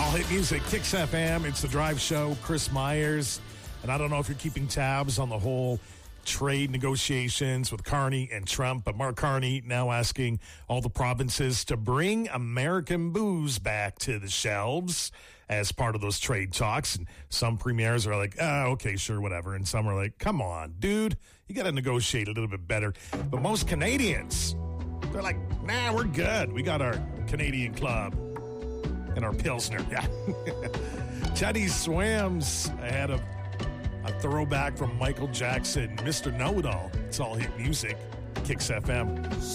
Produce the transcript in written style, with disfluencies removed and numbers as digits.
All hit music, Kicks FM. It's the Drive Show. Chris Myers. And I don't know if you're keeping tabs on the whole trade negotiations with Carney and Trump, but Mark Carney now asking all the provinces to bring American booze back to the shelves as part of those trade talks. And some premiers are like, okay, sure, whatever. And some are like, come on, dude, you got to negotiate a little bit better. But most Canadians, they're like, nah, we're good. We got our Canadian club and our Pilsner. Yeah. Teddy Swims ahead of a throwback from Michael Jackson, Mr. Know-It-All. It's all hit music. Kicks FM.